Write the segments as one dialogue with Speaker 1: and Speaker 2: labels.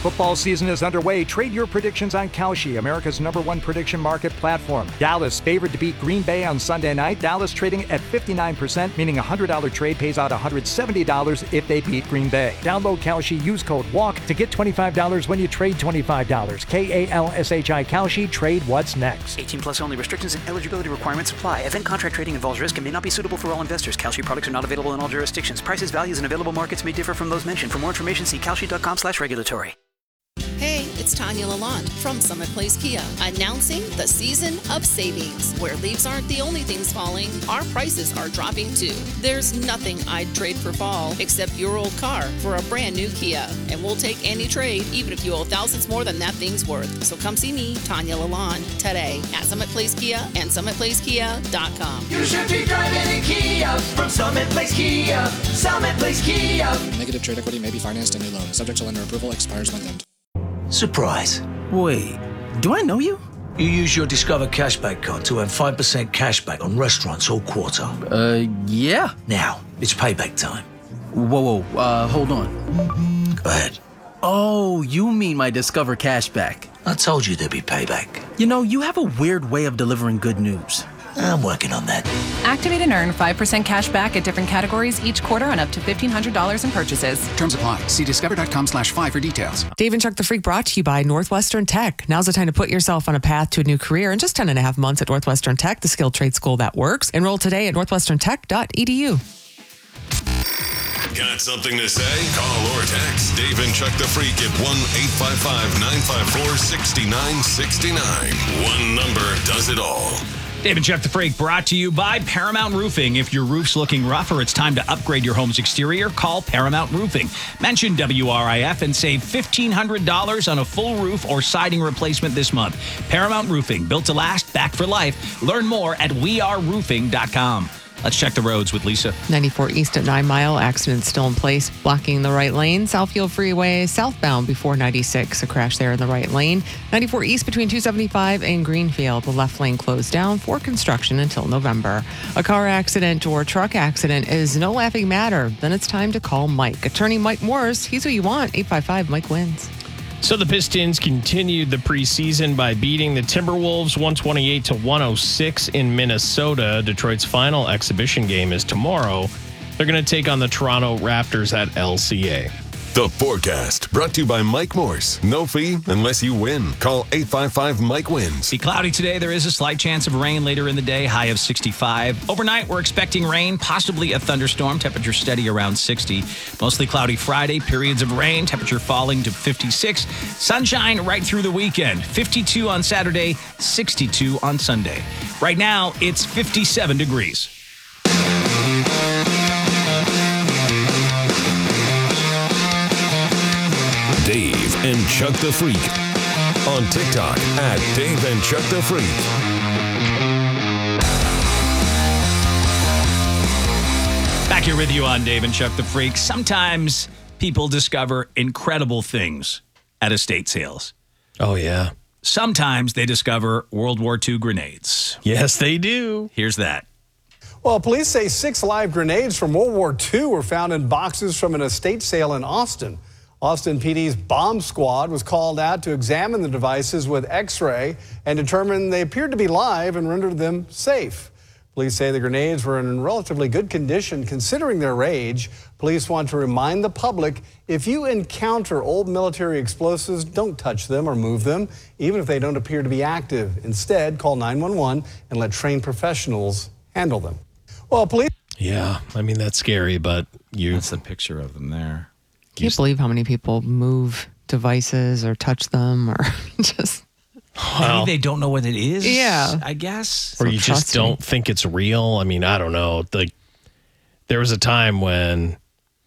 Speaker 1: Football season is underway. Trade your predictions on Kalshi, America's #1 prediction market platform. Dallas favored to beat Green Bay on Sunday night. Dallas trading at 59%, meaning a $100 trade pays out $170 if they beat Green Bay. Download Kalshi, use code WALK to get $25 when you trade $25. Kalshi, Kalshi, trade what's next.
Speaker 2: 18 plus only. Restrictions and eligibility requirements apply. Event contract trading involves risk and may not be suitable for all investors. Kalshi products are not available in all jurisdictions. Prices, values, and available markets may differ from those mentioned. For more information, see kalshi.com/regulatory.
Speaker 3: Hey, it's Tanya Lalonde from Summit Place Kia, announcing the season of savings. Where leaves aren't the only things falling, our prices are dropping too. There's nothing I'd trade for fall except your old car for a brand new Kia. And we'll take any trade, even if you owe thousands more than that thing's worth. So come see me, Tanya Lalonde, today at Summit Place Kia and SummitPlaceKia.com.
Speaker 4: You should be driving a Kia from Summit Place Kia. Summit Place Kia.
Speaker 5: Negative trade equity may be financed in a loan. Subject to lender approval. Expires month end.
Speaker 6: Surprise.
Speaker 7: Wait, do I know you?
Speaker 6: You use your Discover Cashback card to earn 5% cashback on restaurants all quarter.
Speaker 7: Yeah.
Speaker 6: Now, it's payback time.
Speaker 7: Whoa, hold on.
Speaker 6: Go ahead.
Speaker 7: Oh, you mean my Discover Cashback.
Speaker 6: I told you there'd be payback.
Speaker 7: You know, you have a weird way of delivering good news.
Speaker 6: I'm working on that.
Speaker 8: Activate and earn 5% cash back at different categories each quarter on up to $1,500 in purchases.
Speaker 9: Terms apply. See discover.com/5 for details.
Speaker 10: Dave and Chuck the Freak brought to you by Northwestern Tech. Now's the time to put yourself on a path to a new career. In just 10 and a half months at Northwestern Tech, the skilled trade school that works. Enroll today at northwesterntech.edu.
Speaker 11: Got something to say? Call or text Dave and Chuck the Freak at 1-855-954-6969. One number does it all.
Speaker 12: Dave and Chuck the Freak brought to you by Paramount Roofing. If your roof's looking rough or it's time to upgrade your home's exterior, call Paramount Roofing. Mention WRIF and save $1,500 on a full roof or siding replacement this month. Paramount Roofing, built to last, back for life. Learn more at weareroofing.com. Let's check the roads with Lisa.
Speaker 10: 94 East at 9 Mile. Accident still in place, blocking the right lane. Southfield Freeway southbound before 96. A crash there in the right lane. 94 East between 275 and Greenfield. The left lane closed down for construction until November. A car accident or truck accident is no laughing matter. Then it's time to call Mike. Attorney Mike Morris. He's who you want. 855 Mike wins.
Speaker 13: So the Pistons continued the preseason by beating the Timberwolves 128-106 in Minnesota. Detroit's final exhibition game is tomorrow. They're going to take on the Toronto Raptors at LCA.
Speaker 11: The forecast brought to you by Mike Morse. No fee unless you win. Call 855-MIKE-WINS.
Speaker 12: Be cloudy today. There is a slight chance of rain later in the day. High of 65. Overnight, we're expecting rain, possibly a thunderstorm. Temperature steady around 60. Mostly cloudy Friday. Periods of rain. Temperature falling to 56. Sunshine right through the weekend. 52 on Saturday. 62 on Sunday. Right now, it's 57 degrees.
Speaker 11: Dave and Chuck the Freak. On TikTok at Dave and Chuck the Freak.
Speaker 12: Back here with you on Dave and Chuck the Freak. Sometimes people discover incredible things at estate sales.
Speaker 13: Oh, yeah.
Speaker 12: Sometimes they discover World War II grenades.
Speaker 13: Yes, they do.
Speaker 12: Here's that.
Speaker 14: Well, police say 6 live grenades from World War II were found in boxes from an estate sale in Austin. Austin PD's bomb squad was called out to examine the devices with X-ray and determined they appeared to be live and rendered them safe. Police say the grenades were in relatively good condition considering their age. Police want to remind the public, if you encounter old military explosives, don't touch them or move them, even if they don't appear to be active. Instead, call 911 and let trained professionals handle them. Well, police...
Speaker 13: Yeah, I mean, that's scary, but
Speaker 12: That's the picture of them there.
Speaker 10: Can't believe how many people move devices or touch them or just...
Speaker 12: Maybe they don't know what it is.
Speaker 10: Yeah.
Speaker 12: I guess.
Speaker 13: Or you just don't think it's real. I mean, I don't know. Like, there was a time when,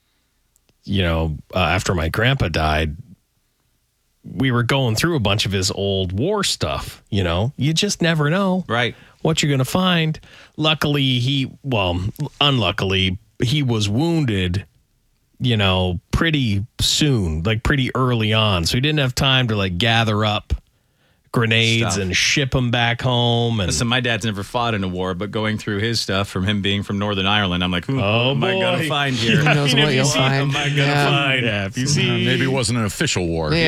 Speaker 13: after my grandpa died, we were going through a bunch of his old war stuff. You just never know.
Speaker 12: Right.
Speaker 13: What you're going to find. Luckily, unluckily, he was wounded, pretty soon, like pretty early on. So he didn't have time to gather up grenades and ship them back home. And
Speaker 12: listen, my dad's never fought in a war, but going through his stuff from him being from Northern Ireland, I'm like, what am I going to find here?
Speaker 10: Who knows what you'll find.
Speaker 12: Am I going to find?
Speaker 13: Yeah, if you see,
Speaker 15: maybe it wasn't an official war.
Speaker 10: Yeah.